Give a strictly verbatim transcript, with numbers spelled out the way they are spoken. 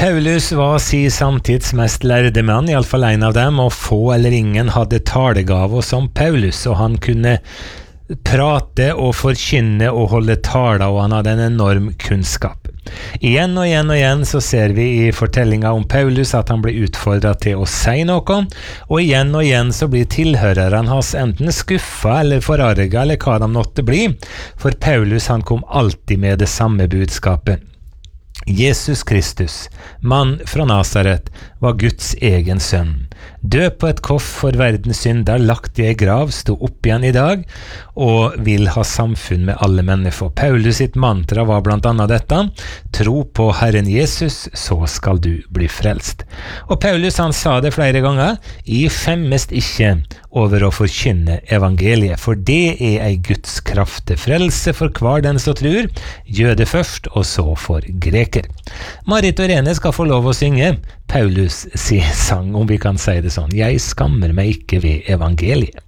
Paulus var si samtids mest lærde mann, I alle fall en av dem, og få eller ingen hadde talegaver som Paulus, og han kunne prate og forkynne og holde taler, og han hadde en enorm kunnskap. Igjen og igjen og igjen så ser vi I fortellingen om Paulus at han blir utfordret til å si noe, og igjen og igjen så blir tilhøreren hans enten skuffet eller forarget eller hva de måtte bli, for Paulus han kom alltid med det samme budskapet. Jesus Kristus, mann fra Nazaret, var Guds egen sønn. Død på et koff for verdens synder, lagt I en grav, stod opp igjen I dag, og vil ha samfunn med alle mennesker. Paulus sitt mantra var blant annet dette: tro på Herren Jesus, så skal du bli frelst. Og Paulus han sa det flere ganger: «Jeg skjemmes ikke over å forkynne evangeliet, for det er ei Guds kraft til frelse for hver den som tror, jøde først, og så for greker.» Marit og Rene skal få lov å synge Paulus sin sang, om vi kan si det sånn: «Jeg skammer meg ikke ved evangeliet.»